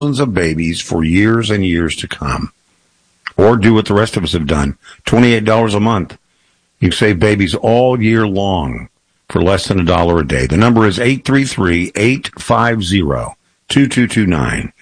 of babies for years and years to come. Or do what the rest of us have done. $28 a month. You save babies all year long for less than $1 a day. The number is 833-850-2229.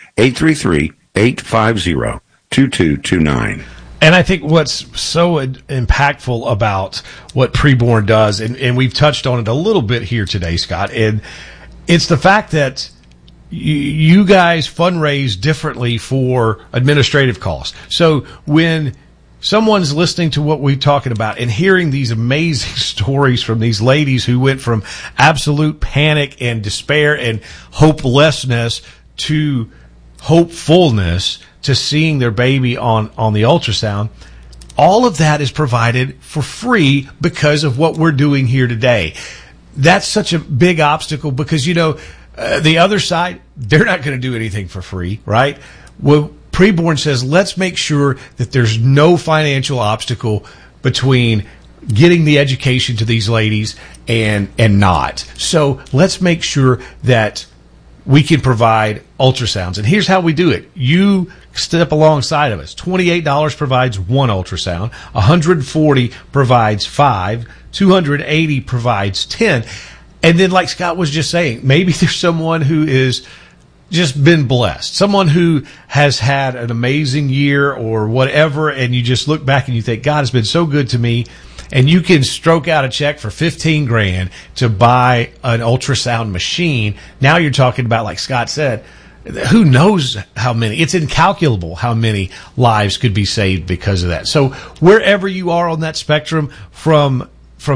833-850-2229. And I think what's so impactful about what Preborn does, and we've touched on it a little bit here today, Scott, and it's the fact that you guys fundraise differently for administrative costs. So when someone's listening to what we're talking about and hearing these amazing stories from these ladies who went from absolute panic and despair and hopelessness to hopefulness to seeing their baby on the ultrasound, all of that is provided for free because of what we're doing here today. That's such a big obstacle because, the other side, they're not going to do anything for free, right? Well, Preborn says, let's make sure that there's no financial obstacle between getting the education to these ladies and not. So let's make sure that we can provide ultrasounds. And here's how we do it. You step alongside of us. $28 provides one ultrasound. $140 provides 5. $280 provides 10. And then, like Scott was just saying, maybe there's someone who is just been blessed, someone who has had an amazing year or whatever, and you just look back and you think, God has been so good to me, and you can stroke out a check for $15,000 to buy an ultrasound machine. Now you're talking about, like Scott said, who knows how many? It's incalculable how many lives could be saved because of that. So wherever you are on that spectrum, from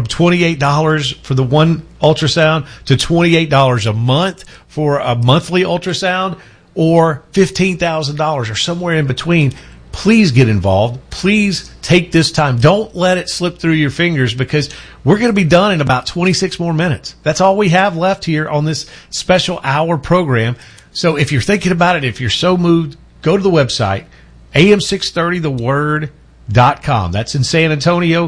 $28 for the one ultrasound to $28 a month for a monthly ultrasound, or $15,000 or somewhere in between, please get involved. Please take this time. Don't let it slip through your fingers, because we're going to be done in about 26 more minutes. That's all we have left here on this special hour program. So if you're thinking about it, if you're so moved, go to the website, am630theword.com. That's in San Antonio.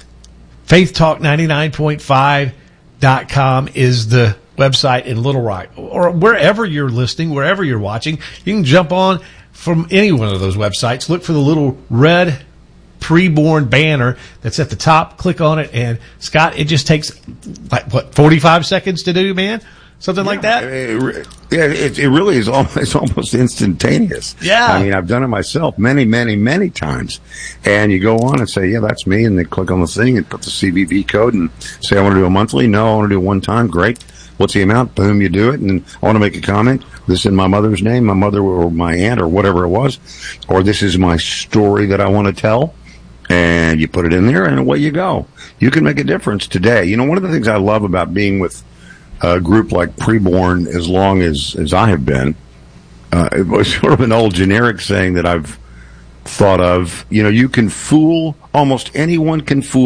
FaithTalk99.5.com is the website in Little Rock, or wherever you're listening, wherever you're watching. You can jump on from any one of those websites. Look for the little red Preborn banner that's at the top. Click on it, and Scott, it just takes 45 seconds to do, man? Something like that? It really is almost instantaneous. Yeah. I mean, I've done it myself many, many, many times. And you go on and say, yeah, that's me. And they click on the thing and put the CVV code and say, I want to do a monthly. No, I want to do one time. Great. What's the amount? Boom, you do it. And I want to make a comment. This is in my mother's name, my mother or my aunt or whatever it was. Or this is my story that I want to tell. And you put it in there and away you go. You can make a difference today. One of the things I love about being with a group like Preborn, as long as I have been, it was sort of an old generic saying that I've thought of. You can fool almost anyone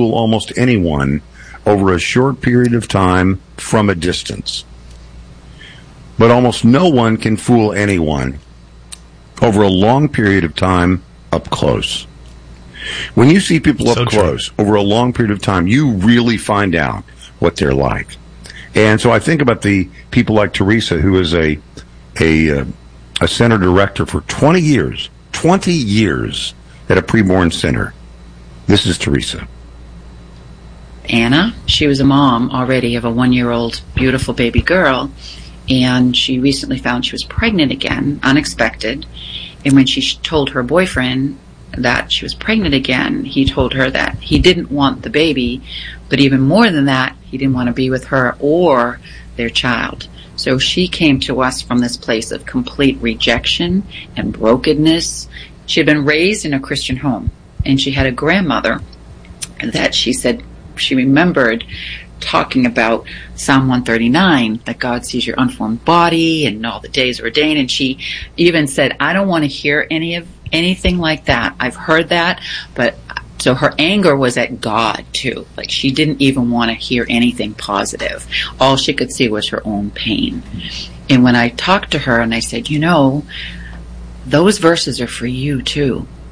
over a short period of time from a distance. But almost no one can fool anyone over a long period of time up close. When you see people up close over a long period of time, you really find out what they're like. And so I think about the people like Teresa, who is a center director for 20 years at a Preborn center. This is Teresa. Anna, she was a mom already of a 1-year-old beautiful baby girl, and she recently found she was pregnant again, unexpected. And when she told her boyfriend that she was pregnant again, he told her that he didn't want the baby, but even more than that, he didn't want to be with her or their child. So she came to us from this place of complete rejection and brokenness. She had been raised in a Christian home, and she had a grandmother that she said she remembered talking about Psalm 139, that God sees your unformed body and all the days ordained. And she even said, I don't want to hear anything like that. I've heard that, but so her anger was at God too. Like, she didn't even want to hear anything positive. All she could see was her own pain. And when I talked to her and I said, those verses are for you too.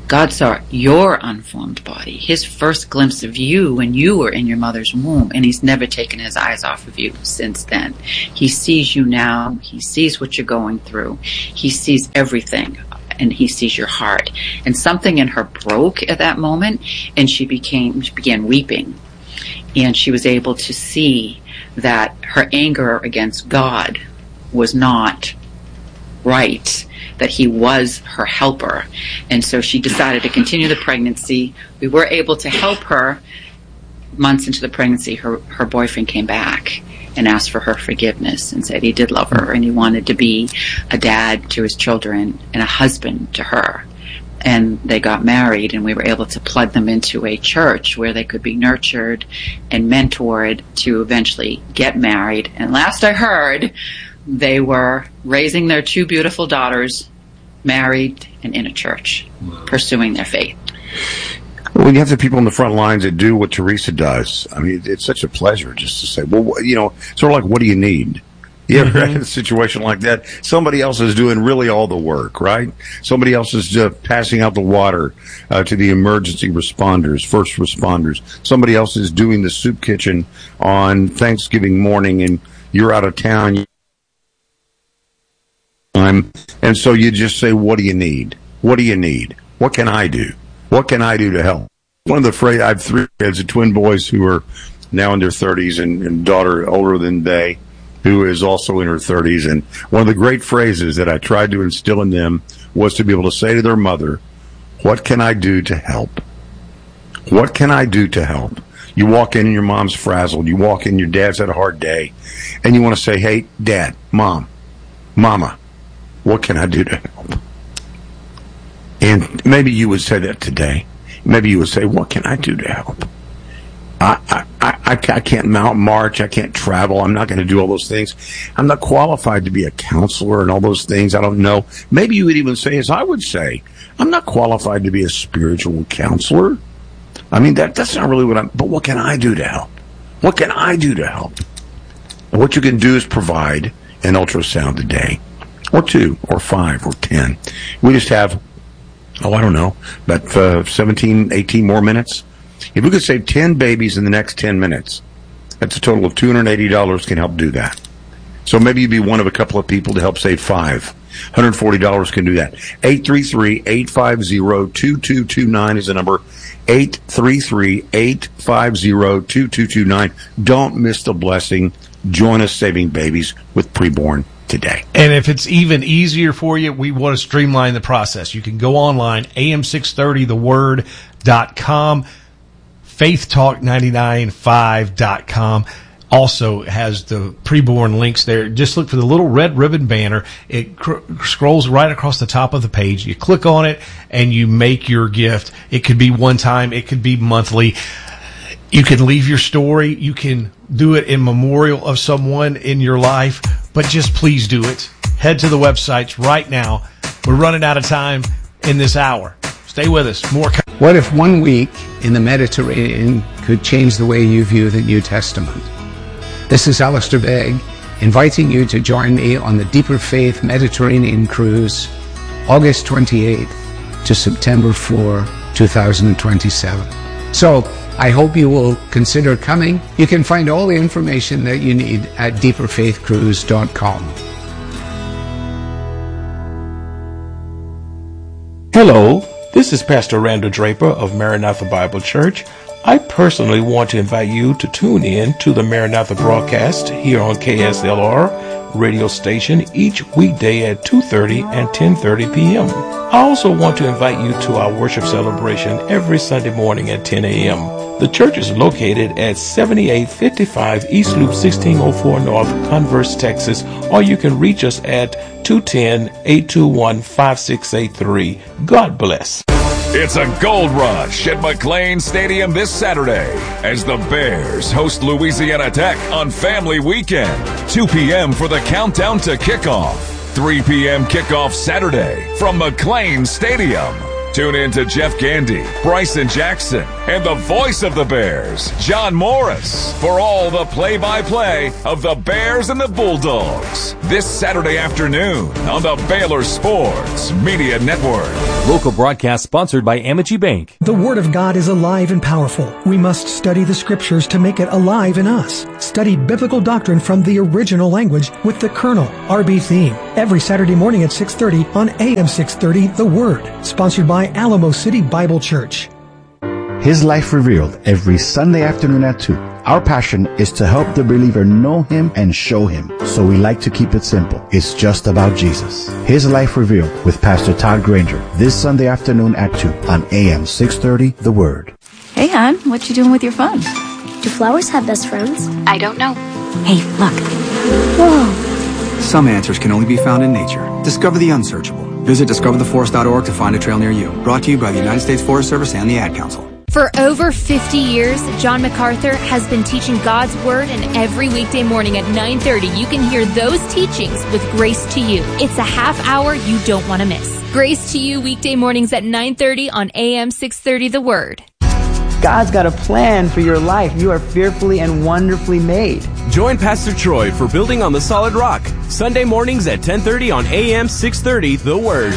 God saw your unformed body, his first glimpse of you when you were in your mother's womb, and he's never taken his eyes off of you since then. He sees you now. He sees what you're going through. He sees everything, and he sees your heart. And something in her broke at that moment, and she began weeping. And she was able to see that her anger against God was not right, that he was her helper. And so she decided to continue the pregnancy. We were able to help her. Months into the pregnancy, her boyfriend came back and asked for her forgiveness and said he did love her and he wanted to be a dad to his children and a husband to her. And they got married, and we were able to plug them into a church where they could be nurtured and mentored to eventually get married. And last I heard, they were raising their 2 beautiful daughters, married and in a church, pursuing their faith. When you have the people on the front lines that do what Teresa does, I mean, it's such a pleasure just to say, well, you know, sort of like, what do you need? You ever had a situation like that? Somebody else is doing really all the work, right? Somebody else is passing out the water to the emergency responders, first responders. Somebody else is doing the soup kitchen on Thanksgiving morning, and you're out of town. And so you just say, what do you need? What do you need? What can I do? What can I do to help? One of the phrases, I have 3 kids, 2 twin boys who are now in their 30s, and daughter older than they, who is also in her 30s. And one of the great phrases that I tried to instill in them was to be able to say to their mother, what can I do to help? What can I do to help? You walk in and your mom's frazzled. You walk in, your dad's had a hard day. And you want to say, hey, Dad, Mom, Mama, what can I do to help? And maybe you would say that today. Maybe you would say, what can I do to help? I can't march. I can't travel. I'm not going to do all those things. I'm not qualified to be a counselor and all those things. I don't know. Maybe you would even say, as I would say, I'm not qualified to be a spiritual counselor. I mean, that's not really but what can I do to help? What can I do to help? And what you can do is provide an ultrasound a day, or 2, or 5, or 10. We just have, I don't know, about 17, 18 more minutes. If we could save 10 babies in the next 10 minutes, that's a total of $280 can help do that. So maybe you'd be one of a couple of people to help save 5. $140 can do that. 833-850-2229 is the number. 833-850-2229. Don't miss the blessing. Join us saving babies with Preborn today. And if it's even easier for you, we want to streamline the process. You can go online, am630theword.com. faithtalk995.com also has the Preborn links there. Just look for the little red ribbon banner. It scrolls right across the top of the page. You click on it and you make your gift. It could be one time. It could be monthly. You can leave your story. You can do it in memorial of someone in your life, but just please do it. Head to the websites right now. We're running out of time in this hour. Stay with us. More. What if 1 week in the Mediterranean could change the way you view the New Testament? This is Alistair Begg, inviting you to join me on the Deeper Faith Mediterranean Cruise, August 28th to September 4, 2027. So, I hope you will consider coming. You can find all the information that you need at deeperfaithcruise.com. Hello. This is Pastor Randall Draper of Maranatha Bible Church. I personally want to invite you to tune in to the Maranatha broadcast here on KSLR radio station each weekday at 2:30 and 10:30 p.m. I also want to invite you to our worship celebration every Sunday morning at 10 a.m. The church is located at 7855 East Loop 1604 North, Converse, Texas, or you can reach us at 210-821-5683. God bless. It's a gold rush at McLane Stadium this Saturday as the Bears host Louisiana Tech on Family Weekend. 2 p.m. for the countdown to kickoff. 3 p.m. kickoff Saturday from McLane Stadium. Tune in to Jeff Gandy, Bryson Jackson, and the voice of the Bears, John Morris, for all the play-by-play of the Bears and the Bulldogs. This Saturday afternoon on the Baylor Sports Media Network. Local broadcast sponsored by Amity Bank. The Word of God is alive and powerful. We must study the Scriptures to make it alive in us. Study biblical doctrine from the original language with the Colonel, R.B. Theme, every Saturday morning at 6:30 on AM 630, The Word, sponsored by Alamo City Bible Church. His Life Revealed every Sunday afternoon at 2. Our passion is to help the believer know Him and show Him. So we like to keep it simple. It's just about Jesus. His Life Revealed with Pastor Todd Granger this Sunday afternoon at 2 on AM 630, The Word. Hey, hon, what you doing with your phone? Do flowers have best friends? I don't know. Hey, look. Whoa. Some answers can only be found in nature. Discover the unsearchable. Visit discovertheforest.org to find a trail near you. Brought to you by the United States Forest Service and the Ad Council. For over 50 years, John MacArthur has been teaching God's Word, and every weekday morning at 9:30, you can hear those teachings with Grace to You. It's a half hour you don't want to miss. Grace to You, weekday mornings at 9:30 on AM 630 The Word. God's got a plan for your life. You are fearfully and wonderfully made. Join Pastor Troy for Building on the Solid Rock, Sunday mornings at 10:30 on AM 630 The Word.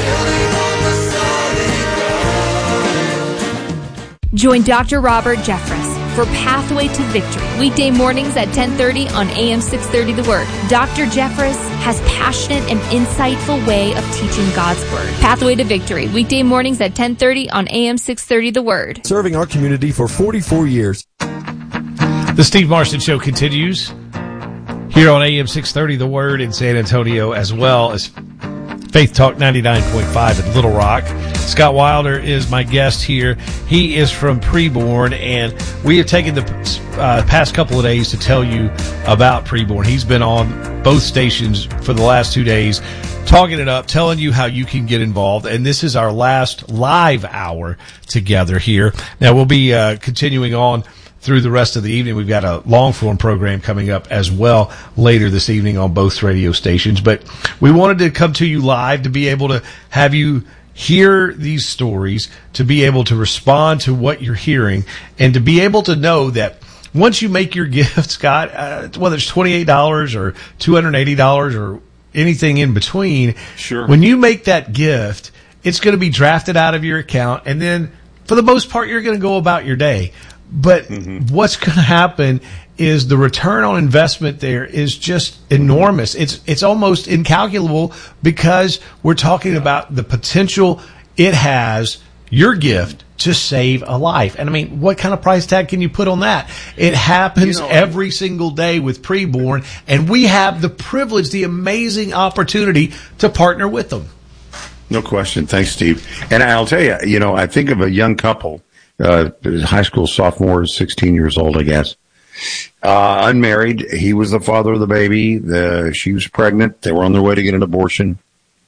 Join Dr. Robert Jeffress for Pathway to Victory, weekday mornings at 10:30 on AM 630 The Word. Dr. Jeffress has passionate and insightful way of teaching God's Word. Pathway to Victory, weekday mornings at 10:30 on AM 630 The Word. Serving our community for 44 years. The Steve Marston Show continues here on AM 630 The Word in San Antonio, as well as Faith Talk 99.5 in Little Rock. Scott Wilder is my guest here. He is from Preborn, and we have taken the past couple of days to tell you about Preborn. He's been on both stations for the last 2 days, talking it up, telling you how you can get involved. And this is our last live hour together here. Now, we'll be continuing on through the rest of the evening. We've got a long-form program coming up as well later this evening on both radio stations. But we wanted to come to you live to be able to have you hear these stories, to be able to respond to what you're hearing, and to be able to know that once you make your gift, Scott, whether it's $28 or $280 or anything in between, sure, when you make that gift, it's going to be drafted out of your account, and then for the most part, you're going to go about your day. But what's going to happen is the return on investment there is just enormous. It's almost incalculable, because we're talking about the potential it has, your gift, to save a life. And I mean, what kind of price tag can you put on that? It happens every single day with Preborn, and we have the privilege, the amazing opportunity to partner with them. No question. Thanks, Steve. And I'll tell you, I think of a young couple, high school sophomore, 16 years old, I guess. Unmarried. He was the father of the baby. She was pregnant. They were on their way to get an abortion.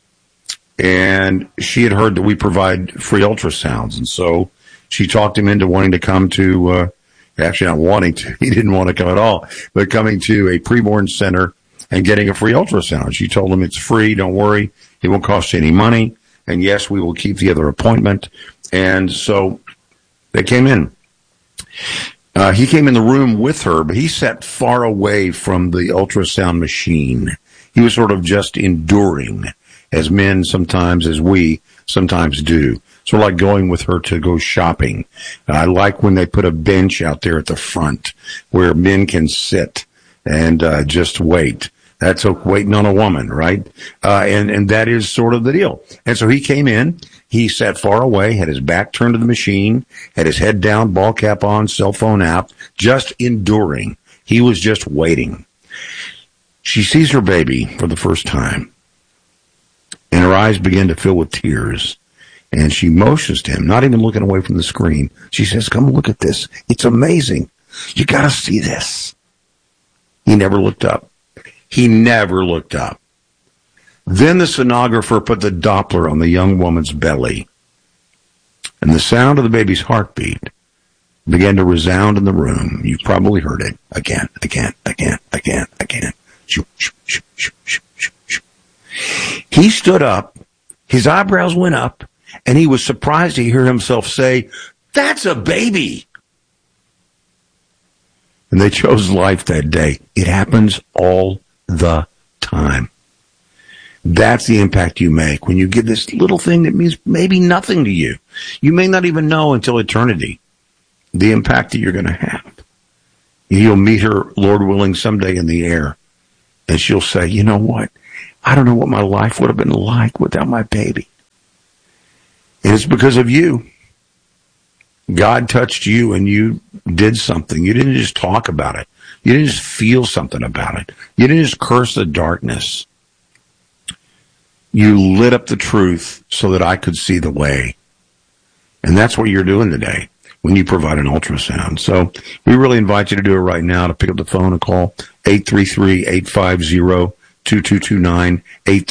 And she had heard that we provide free ultrasounds. And so she talked him into wanting to come to, actually not wanting to, he didn't want to come at all, but coming to a Preborn center and getting a free ultrasound. She told him it's free. Don't worry. It won't cost you any money. And yes, we will keep the other appointment. And so they came in. He came in the room with her, but he sat far away from the ultrasound machine. He was sort of just enduring, as men sometimes, as we sometimes do. Sort of like going with her to go shopping. I like when they put a bench out there at the front where men can sit and just wait. That's waiting on a woman, right? And that is sort of the deal. And so he came in. He sat far away, had his back turned to the machine, had his head down, ball cap on, cell phone out, just enduring. He was just waiting. She sees her baby for the first time, and her eyes begin to fill with tears. And she motions to him, not even looking away from the screen. She says, "Come look at this. It's amazing. You got to see this." He never looked up. He never looked up. Then the sonographer put the Doppler on the young woman's belly, and the sound of the baby's heartbeat began to resound in the room. You've probably heard it again, again, again, again, again. He stood up, his eyebrows went up, And he was surprised to hear himself say, "That's a baby." And they chose life that day. It happens all the time. That's the impact you make when you get this little thing that means maybe nothing to you. You may not even know until eternity the impact that you're going to have. You'll meet her, Lord willing, someday in the air. And she'll say, "You know what? I don't know what my life would have been like without my baby." And it's because of you. God touched you and you did something. You didn't just talk about it. You didn't just feel something about it. You didn't just curse the darkness. You lit up the truth so that I could see the way. And that's what you're doing today when you provide an ultrasound. So we really invite you to do it right now, to pick up the phone and call 833-850-2229,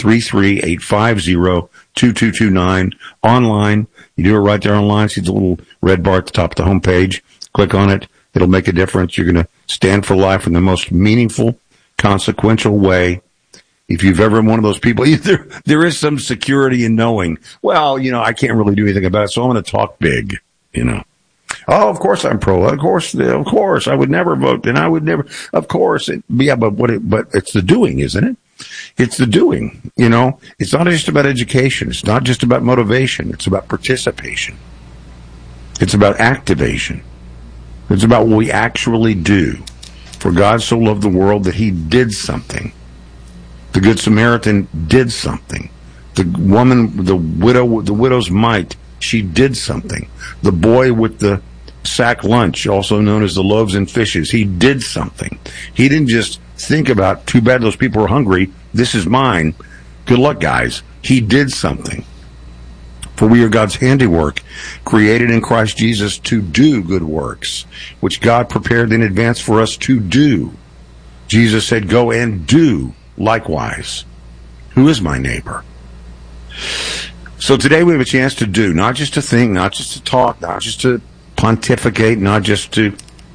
833-850-2229. Online, you do it right there online. See the little red bar at the top of the homepage. Click on it. It'll make a difference. You're going to stand for life in the most meaningful, consequential way. If you've ever been one of those people, there is some security in knowing, well, I can't really do anything about it, so I'm going to talk big, Oh, of course I'm pro. Of course, I would never vote, and I would never. Of course, but it's the doing, isn't it? It's the doing. It's not just about education. It's not just about motivation. It's about participation. It's about activation. It's about what we actually do. For God so loved the world that He did something. The Good Samaritan did something. The woman, the widow's mite, she did something. The boy with the sack lunch, also known as the loaves and fishes, he did something. He didn't just think about, too bad those people are hungry, this is mine, good luck, guys. He did something. For we are God's handiwork, created in Christ Jesus to do good works, which God prepared in advance for us to do. Jesus said, "Go and do likewise." Who is my neighbor? So today we have a chance to do, not just to think, not just to talk, not just to pontificate, not just to,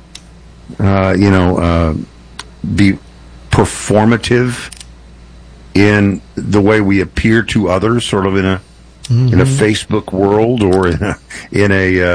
be performative in the way we appear to others, sort of in a Facebook world or in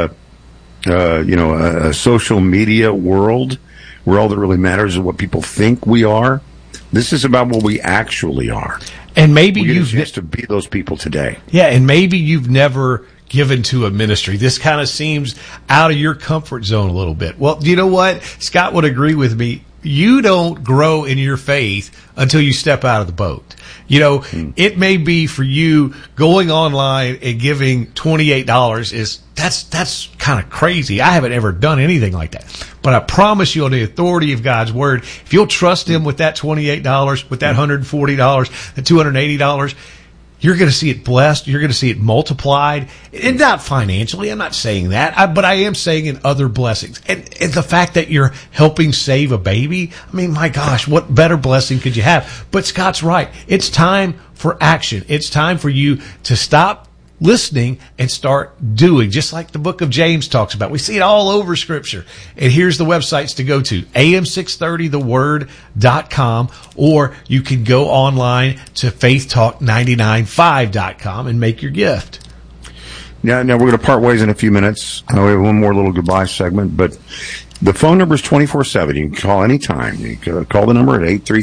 a social media world where all that really matters is what people think we are. This is about what we actually are. And maybe you've just to be those people today. Yeah, and maybe you've never given to a ministry. This kind of seems out of your comfort zone a little bit. Well, you know what? Scott would agree with me. You don't grow in your faith until you step out of the boat. It may be for you going online and giving $28 that's kind of crazy. I haven't ever done anything like that. But I promise you, on the authority of God's word, if you'll trust Him with that $28, with that $140, that $280, you're going to see it blessed. You're going to see it multiplied. And not financially. I'm not saying that. But I am saying in other blessings. And the fact that you're helping save a baby, I mean, my gosh, what better blessing could you have? But Scott's right. It's time for action. It's time for you to stop listening and start doing, just like the book of James talks about. We see it all over Scripture. And here's the websites to go to, am630theword.com, or you can go online to faithtalk995.com and make your gift. Now we're going to part ways in a few minutes. We have one more little goodbye segment, but the phone number is 24/7. You can call anytime. You can call the number at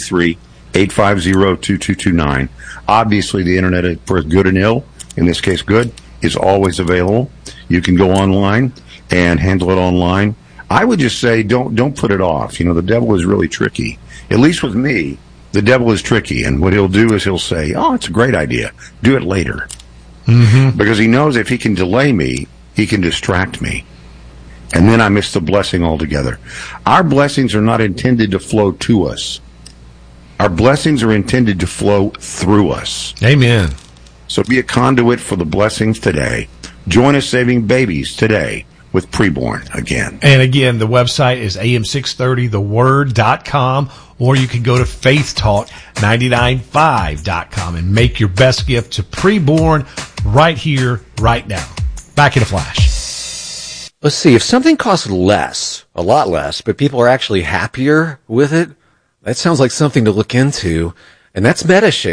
833-850-2229. Obviously, the internet, for good and ill, in this case good, is always available. You can go online and handle it online. I would just say don't put it off. The devil is really tricky. At least with me, the devil is tricky. And what he'll do is he'll say, "Oh, it's a great idea. Do it later." Mm-hmm. Because he knows if he can delay me, he can distract me. And then I miss the blessing altogether. Our blessings are not intended to flow to us. Our blessings are intended to flow through us. Amen. So be a conduit for the blessings today. Join us saving babies today with Preborn again. And again, the website is am630theword.com, or you can go to faithtalk995.com and make your best gift to Preborn right here, right now. Back in a flash. Let's see. If something costs less, a lot less, but people are actually happier with it, that sounds like something to look into. And that's MetaShare.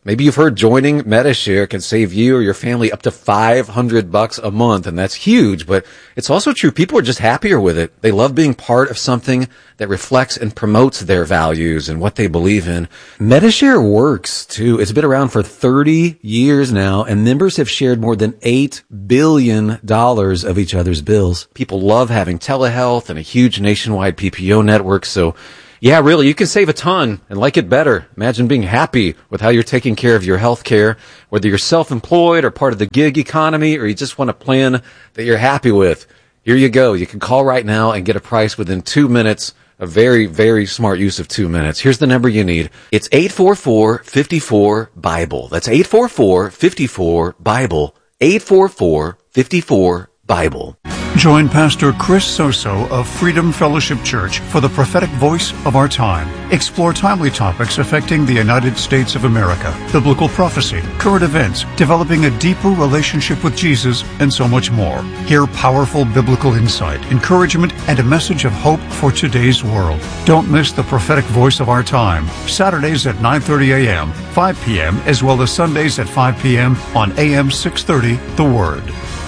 Maybe you've heard joining Medi-Share can save you or your family up to $500 a month, and that's huge, but it's also true. People are just happier with it. They love being part of something that reflects and promotes their values and what they believe in. Medi-Share works, too. It's been around for 30 years now, and members have shared more than $8 billion of each other's bills. People love having telehealth and a huge nationwide PPO network, so yeah, really, you can save a ton and like it better. Imagine being happy with how you're taking care of your health care, whether you're self-employed or part of the gig economy, or you just want a plan that you're happy with. Here you go. You can call right now and get a price within 2 minutes. A very, very smart use of 2 minutes. Here's the number you need. It's 844-54-BIBLE. That's 844-54-BIBLE. 844-54-BIBLE. Join Pastor Chris Soso of Freedom Fellowship Church for the prophetic voice of our time. Explore timely topics affecting the United States of America, biblical prophecy, current events, developing a deeper relationship with Jesus, and so much more. Hear powerful biblical insight, encouragement, and a message of hope for today's world. Don't miss the prophetic voice of our time. Saturdays at 9:30 a.m., 5 p.m., as well as Sundays at 5 p.m. on AM 630, The Word.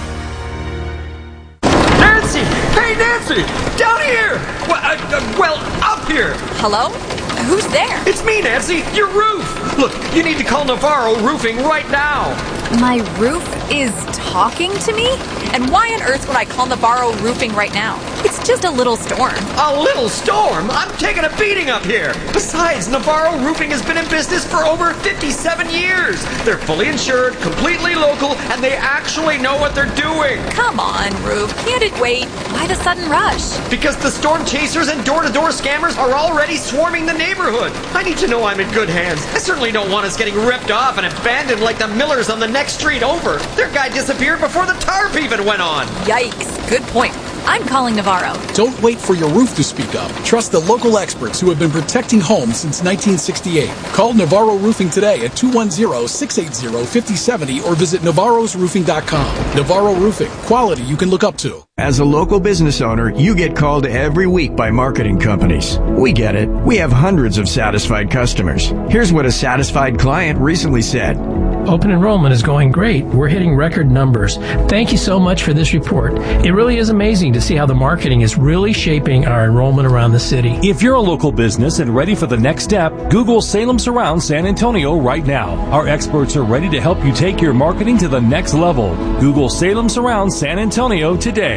Hey, Nancy! Down here! Well, up here! Hello? Who's there? It's me, Nancy! Your roof! Look, you need to call Navarro Roofing right now! My roof is talking to me? And why on earth would I call Navarro Roofing right now? It's just a little storm. A little storm? I'm taking a beating up here! Besides, Navarro Roofing has been in business for over 57 years! They're fully insured, completely local, and they actually know what they're doing! Come on, Roof. Can't it wait? Why the sudden rush? Because the storm chasers and door-to-door scammers are already swarming the neighborhood. I need to know I'm in good hands. I certainly don't want us getting ripped off and abandoned like the Millers on the next street over. Their guy disappeared before the tarp even went on. Yikes. Good point. I'm calling Navarro. Don't wait for your roof to speak up. Trust the local experts who have been protecting homes since 1968. Call Navarro Roofing today at 210-680-5070 or visit navarrosroofing.com. Navarro Roofing. Quality you can look up to. As a local business owner, you get called every week by marketing companies. We get it. We have hundreds of satisfied customers. Here's what a satisfied client recently said. Open enrollment is going great. We're hitting record numbers. Thank you so much for this report. It really is amazing to see how the marketing is really shaping our enrollment around the city. If you're a local business and ready for the next step, Google Salem Surround San Antonio right now. Our experts are ready to help you take your marketing to the next level. Google Salem Surround San Antonio today.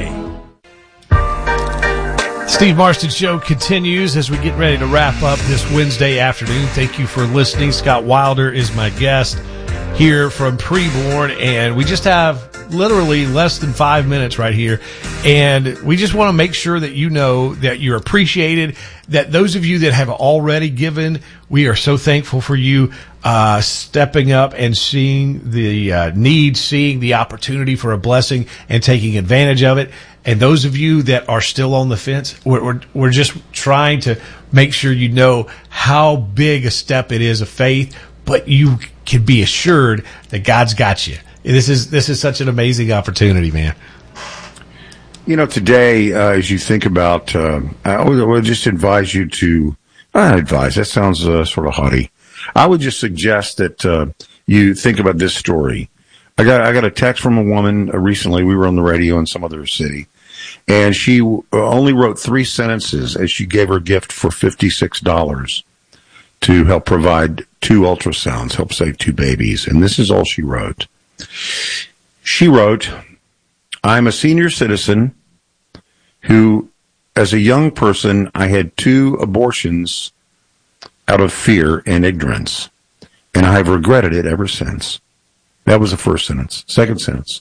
Steve Marston Show continues as we get ready to wrap up this Wednesday afternoon. Thank you for listening. Scott Wilder is my guest here from Preborn, and we just have literally less than 5 minutes right here, and we just want to make sure that you know that you're appreciated, that those of you that have already given, we are so thankful for you stepping up and seeing the need, seeing the opportunity for a blessing and taking advantage of it. And those of you that are still on the fence, we're just trying to make sure you know how big a step it is of faith, but you can be assured that God's got you. This is such an amazing opportunity, man. You know, today, as you think about, I would just advise you to, that sounds sort of haughty. I would just suggest that you think about this story. I got a text from a woman recently. We were on the radio in some other city, and she only wrote 3 sentences as she gave her gift for $56 to help provide 2 ultrasounds, help save 2 babies. And this is all she wrote. She wrote, I'm a senior citizen who, as a young person, I had 2 abortions out of fear and ignorance, and I have regretted it ever since. That was the first sentence. Second sentence.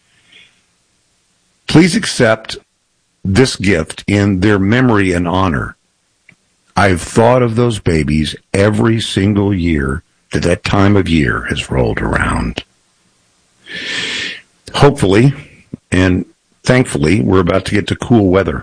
Please accept this gift in their memory and honor. I've thought of those babies every single year that time of year has rolled around. Hopefully, and thankfully, we're about to get to cool weather.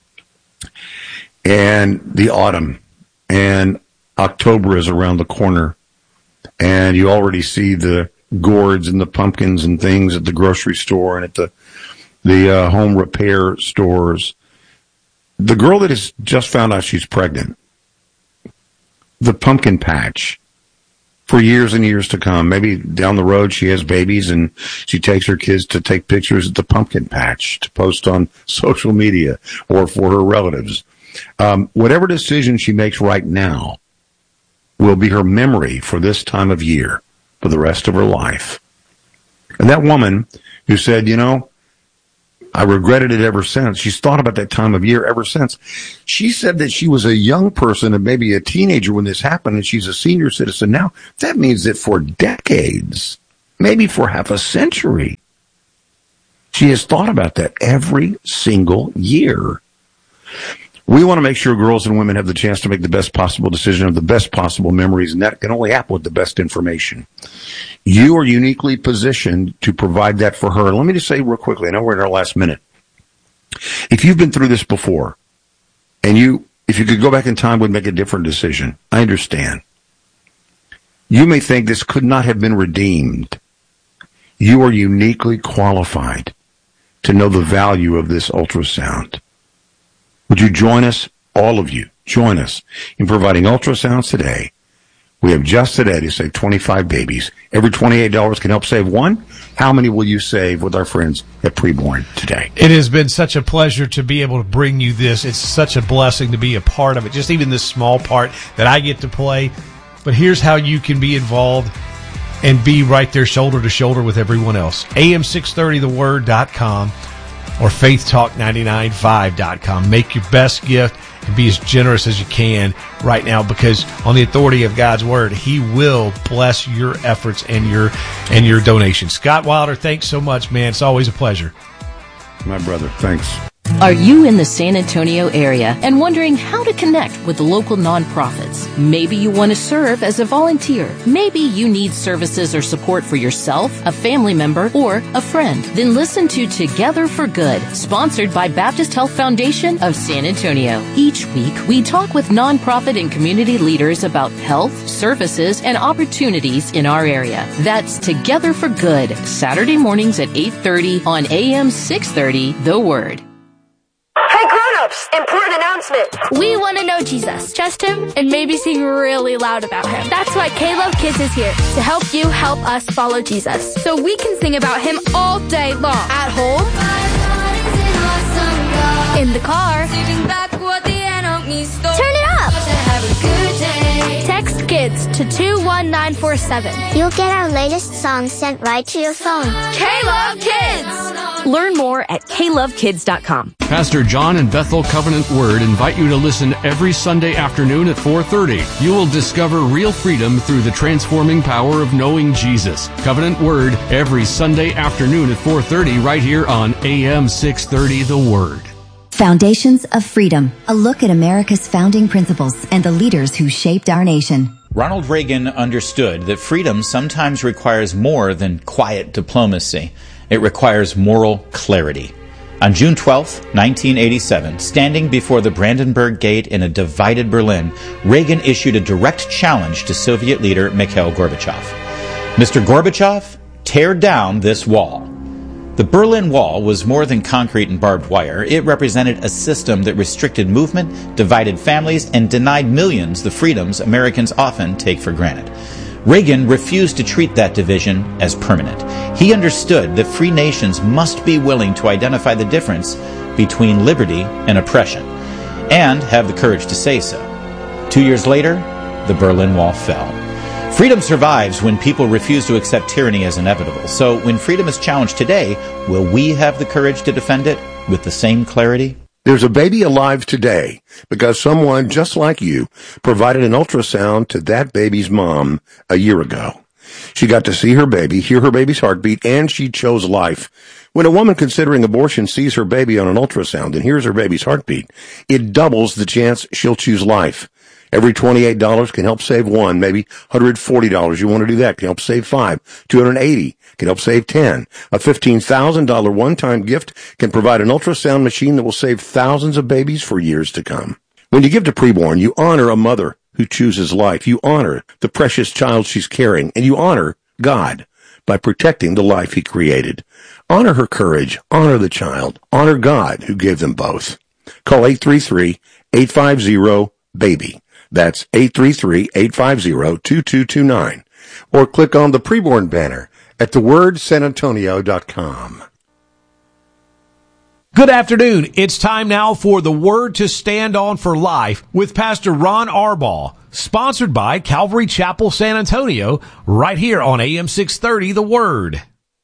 And the autumn. And October is around the corner. And you already see the gourds and the pumpkins and things at the grocery store and at the home repair stores. The girl that has just found out she's pregnant, the pumpkin patch for years and years to come. Maybe down the road she has babies and she takes her kids to take pictures at the pumpkin patch to post on social media or for her relatives. Whatever decision she makes right now will be her memory for this time of year for the rest of her life. And that woman who said, you know, I regretted it ever since. She's thought about that time of year ever since. She said that she was a young person and maybe a teenager when this happened, and she's a senior citizen now. That means that for decades, maybe for half a century, she has thought about that every single year. We want to make sure girls and women have the chance to make the best possible decision, have the best possible memories, and that can only happen with the best information. You are uniquely positioned to provide that for her. Let me just say real quickly, I know we're in our last minute. If you've been through this before, and if you could go back in time, would make a different decision, I understand. You may think this could not have been redeemed. You are uniquely qualified to know the value of this ultrasound. Would you join us, all of you, join us in providing ultrasounds today? We have just today to save 25 babies. Every $28 can help save one. How many will you save with our friends at Preborn today? It has been such a pleasure to be able to bring you this. It's such a blessing to be a part of it, just even this small part that I get to play. But here's how you can be involved and be right there shoulder to shoulder with everyone else. AM630theword.com. or faithtalk995.com. Make your best gift and be as generous as you can right now, because on the authority of God's word, he will bless your efforts and your donations. Scott Wilder, thanks so much, man. It's always a pleasure. My brother, thanks. Are you in the San Antonio area and wondering how to connect with local nonprofits? Maybe you want to serve as a volunteer. Maybe you need services or support for yourself, a family member, or a friend. Then listen to Together for Good, sponsored by Baptist Health Foundation of San Antonio. Each week, we talk with nonprofit and community leaders about health, services, and opportunities in our area. That's Together for Good, Saturday mornings at 8:30 on AM 630, The Word. Hey grown-ups, important announcement. We want to know Jesus, trust him, and maybe sing really loud about him. That's why K-Love Kids is here to help you help us follow Jesus, so we can sing about him all day long. At home, in the car, turn it up. Text KIDS to 21947. You'll get our latest song sent right to your phone. K-Love Kids. Learn more at klovekids.com. Pastor John and Bethel Covenant Word invite you to listen every Sunday afternoon at 4:30. You will discover real freedom through the transforming power of knowing Jesus. Covenant Word every Sunday afternoon at 4:30 right here on AM 630 The Word. Foundations of Freedom, a look at America's founding principles and the leaders who shaped our nation. Ronald Reagan understood that freedom sometimes requires more than quiet diplomacy. It requires moral clarity. On June 12, 1987, standing before the Brandenburg Gate in a divided Berlin, Reagan issued a direct challenge to Soviet leader Mikhail Gorbachev. Mr. Gorbachev, tear down this wall. The Berlin Wall was more than concrete and barbed wire. It represented a system that restricted movement, divided families, and denied millions the freedoms Americans often take for granted. Reagan refused to treat that division as permanent. He understood that free nations must be willing to identify the difference between liberty and oppression, and have the courage to say so. 2 years later, the Berlin Wall fell. Freedom survives when people refuse to accept tyranny as inevitable. So when freedom is challenged today, will we have the courage to defend it with the same clarity? There's a baby alive today because someone just like you provided an ultrasound to that baby's mom a year ago. She got to see her baby, hear her baby's heartbeat, and she chose life. When a woman considering abortion sees her baby on an ultrasound and hears her baby's heartbeat, it doubles the chance she'll choose life. Every $28 can help save one, maybe $140. You want to do that, can help save 5. $280 can help save 10. A $15,000 one-time gift can provide an ultrasound machine that will save thousands of babies for years to come. When you give to Preborn, you honor a mother who chooses life. You honor the precious child she's carrying, and you honor God by protecting the life he created. Honor her courage, honor the child, honor God who gave them both. Call 833-850-BABY. That's 833-850-2229. or click on the Preborn banner at thewordsanantonio.com. Good afternoon. It's time now for the Word to Stand On for Life with Pastor Ron Arbaugh, sponsored by Calvary Chapel San Antonio, right here on AM 630, The Word.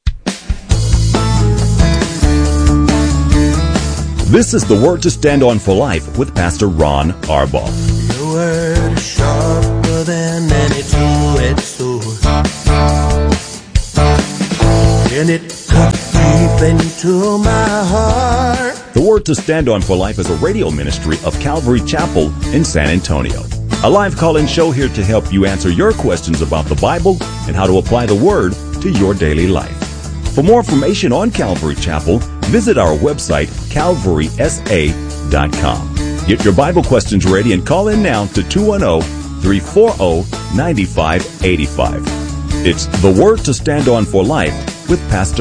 This is the Word to Stand On for Life with Pastor Ron Arbaugh. Your word is sharper than any two-edged sword, and it cuts deep into my heart. The Word to Stand On for Life is a radio ministry of Calvary Chapel in San Antonio. A live call-in show here to help you answer your questions about the Bible and how to apply the Word to your daily life. For more information on Calvary Chapel, visit our website, calvarysa.com. Get your Bible questions ready and call in now to 210-340-9585. It's the Word to Stand On for Life with Pastor